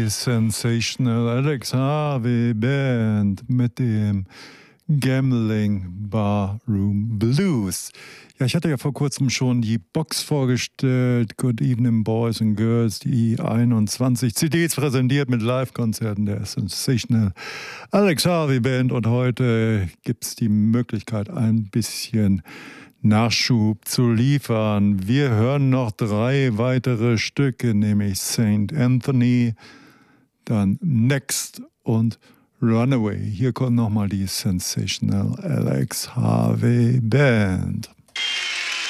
die Sensational Alex Harvey Band mit dem Gambling Barroom Blues. Ja, ich hatte ja vor kurzem schon die Box vorgestellt, Good Evening Boys and Girls, die 21 CDs präsentiert mit Live-Konzerten der Sensational Alex Harvey Band, und heute gibt es die Möglichkeit, ein bisschen Nachschub zu liefern. Wir hören noch 3 weitere Stücke, nämlich St. Anthony, dann Next und Runaway. Hier kommt nochmal die Sensational Alex Harvey Band.